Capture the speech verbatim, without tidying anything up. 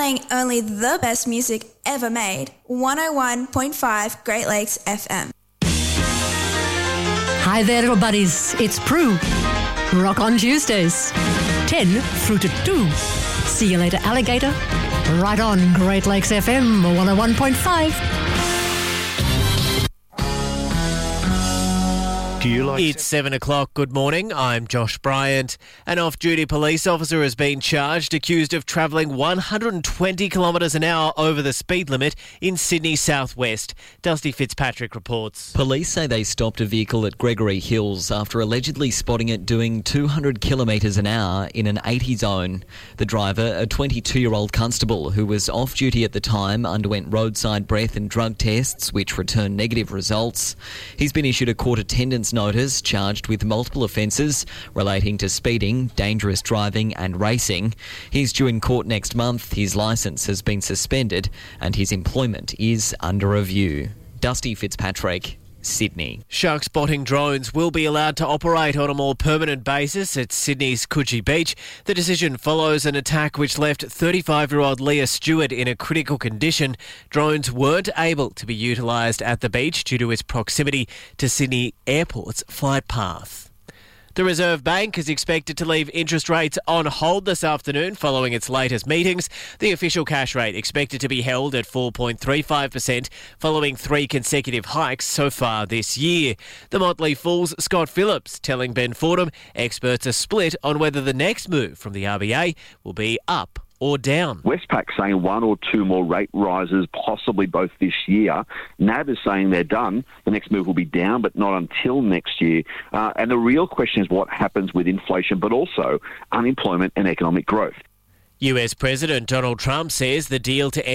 playing only the best music ever made. one oh one point five Great Lakes F M. Hi there, little buddies. It's Prue. Rock on Tuesdays. ten through to two. See you later, alligator. Right on Great Lakes F M one oh one point five. Do you like It's seven o'clock. Good morning. I'm Josh Bryant. An off-duty police officer has been charged, accused of travelling one hundred twenty kilometres an hour over the speed limit in Sydney southwest. Dusty Fitzpatrick reports. Police say they stopped a vehicle at Gregory Hills after allegedly spotting it doing two hundred kilometres an hour in an eighty zone. The driver, a twenty-two-year-old constable who was off duty at the time, underwent roadside breath and drug tests which returned negative results. He's been issued a court attendance notice, charged with multiple offences relating to speeding, dangerous driving and racing. He's due in court next month. His licence has been suspended and his employment is under review. Dusty Fitzpatrick, Sydney. Shark spotting drones will be allowed to operate on a more permanent basis at Sydney's Coogee Beach. The decision follows an attack which left thirty-five-year-old Leah Stewart in a critical condition. Drones weren't able to be utilised at the beach due to its proximity to Sydney Airport's flight path. The Reserve Bank is expected to leave interest rates on hold this afternoon following its latest meetings. The official cash rate expected to be held at four point three five percent following three consecutive hikes so far this year. The Motley Fool's Scott Phillips telling Ben Fordham experts are split on whether the next move from the R B A will be up or down. Westpac saying one or two more rate rises, possibly both this year. N A B is saying they're done. The next move will be down, but not until next year. Uh, and the real question is what happens with inflation, but also unemployment and economic growth. U S President Donald Trump says the deal to end